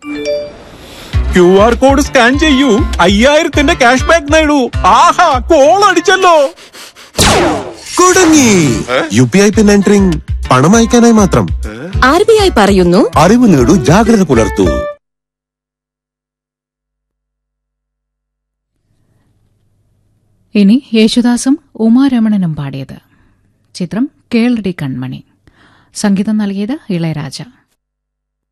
QR code scan ചെയ്യൂ, 5000 cash back നേടൂ. ആഹാ, call അടിച്ചല്ലോ. കുടുങ്ങി. UPI പിൻ എൻട്രിങ് പണം അയക്കാനായി മാത്രം. RBI പറയുന്നു, അറിവ് നേടൂ, ജാഗ്രത പുലർത്തൂ. ഇനി യേശുദാസും ഉമാരമണനും പാടിയത്. ചിത്രം കേളടി കൺമണി. സംഗീതം നൽകിയത് ഇളയരാജ.